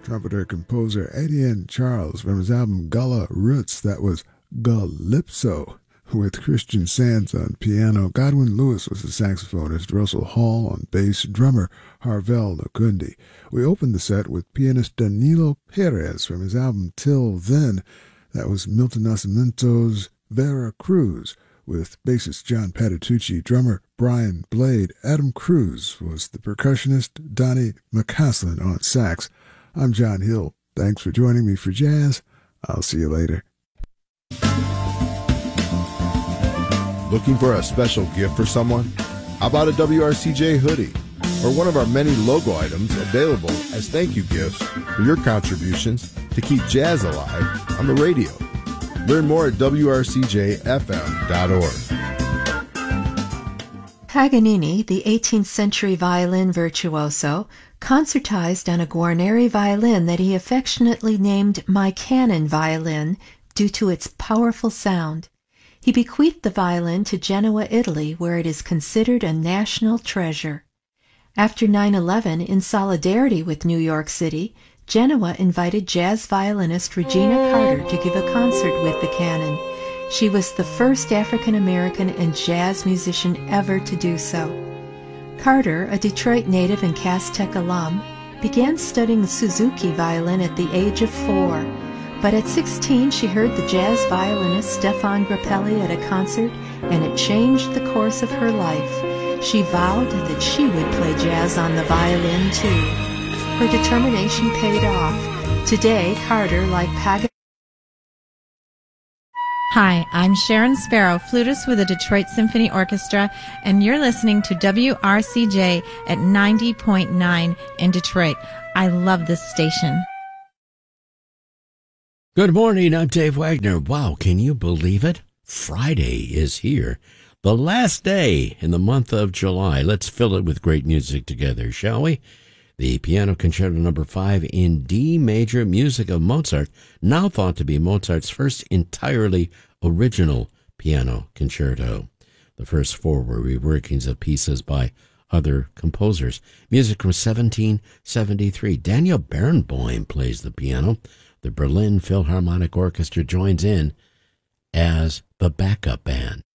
trumpeter-composer Etienne Charles from his album Gullah Roots. That was Calypso, with Christian Sands on piano. Godwin Lewis was the saxophonist, Russell Hall on bass, drummer Harvell Lakundi. We opened the set with pianist Danilo Perez from his album Till Then. That was Milton Nascimento's Vera Cruz, with bassist John Patitucci, drummer Brian Blade. Adam Cruz was the percussionist, Donnie McCaslin on sax. I'm John Hill. Thanks for joining me for jazz. I'll see you later. Looking for a special gift for someone? How about a WRCJ hoodie? Or one of our many logo items available as thank you gifts for your contributions to keep jazz alive on the radio. Learn more at wrcjfm.org. Paganini, the 18th century violin virtuoso, concertized on a Guarneri violin that he affectionately named My Cannon violin due to its powerful sound. He bequeathed the violin to Genoa, Italy, where it is considered a national treasure. After 9/11, in solidarity with New York City, Genoa invited jazz violinist Regina Carter to give a concert with the Canon. She was the first African-American and jazz musician ever to do so. Carter, a Detroit native and Cass Tech alum, began studying the Suzuki violin at the age of 4. But at 16, she heard the jazz violinist Stefan Grappelli at a concert, and it changed the course of her life. She vowed that she would play jazz on the violin, too. Her determination paid off. Today, Carter, like Paganini. Hi, I'm Sharon Sparrow, flutist with the Detroit Symphony Orchestra, and you're listening to WRCJ at 90.9 in Detroit. I love this station. Good morning, I'm Dave Wagner. Wow, can you believe it? Friday is here. The last day in the month of July. Let's fill it with great music together, shall we? The Piano Concerto No. 5 in D major, music of Mozart, now thought to be Mozart's first entirely original piano concerto. The first 4 were reworkings of pieces by other composers. Music from 1773. Daniel Barenboim plays the piano. The Berlin Philharmonic Orchestra joins in as the backup band.